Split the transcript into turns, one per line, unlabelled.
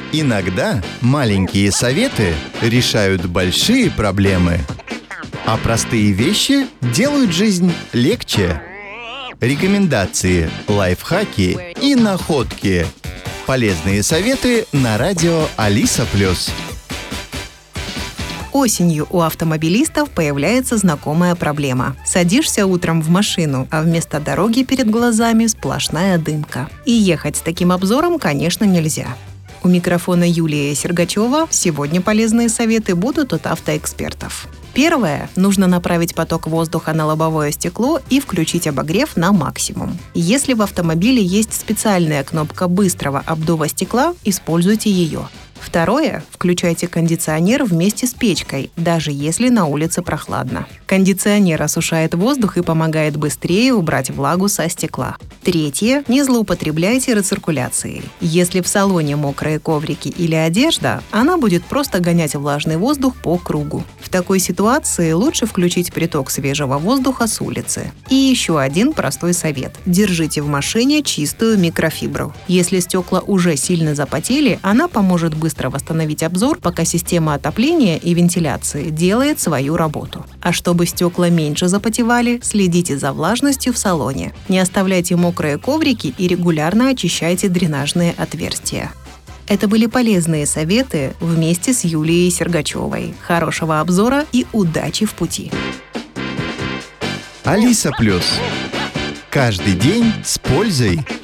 Иногда маленькие советы решают большие проблемы, а простые вещи делают жизнь легче. Рекомендации, лайфхаки и находки. Полезные советы на радио Алиса+.
Осенью у автомобилистов появляется знакомая проблема. Садишься утром в машину, а вместо дороги перед глазами сплошная дымка. И ехать с таким обзором, конечно, нельзя. У микрофона Юлия Сергачева. Сегодня полезные советы будут от автоэкспертов. Первое. Нужно направить поток воздуха на лобовое стекло и включить обогрев на максимум. Если в автомобиле есть специальная кнопка быстрого обдува стекла, используйте ее. Второе. Включайте кондиционер вместе с печкой, даже если на улице прохладно. Кондиционер осушает воздух и помогает быстрее убрать влагу со стекла. Третье. Не злоупотребляйте рециркуляцией. Если в салоне мокрые коврики или одежда, она будет просто гонять влажный воздух по кругу. В такой ситуации лучше включить приток свежего воздуха с улицы. И еще один простой совет. Держите в машине чистую микрофибру. Если стекла уже сильно запотели, она поможет быстро восстановить обзор, пока система отопления и вентиляции делает свою работу. А чтобы стекла меньше запотевали, следите за влажностью в салоне. Не оставляйте мокрые коврики и регулярно очищайте дренажные отверстия. Это были полезные советы вместе с Юлией Сергачевой. Хорошего обзора и удачи в пути!
Алиса+. Каждый день с пользой.